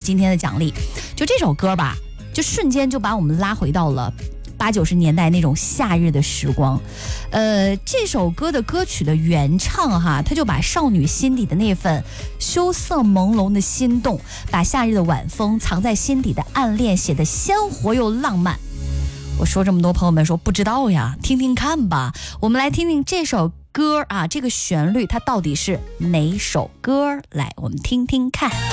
今天的奖励。就这首歌吧，就瞬间就把我们拉回到了80、90年代那种夏日的时光。这首歌的歌曲的原唱哈，他就把少女心底的那份羞涩朦胧的心动，把夏日的晚风藏在心底的暗恋写得鲜活又浪漫。我说这么多，朋友们说不知道呀，听听看吧。我们来听听这首歌啊，这个旋律它到底是哪首歌？来，我们听听看。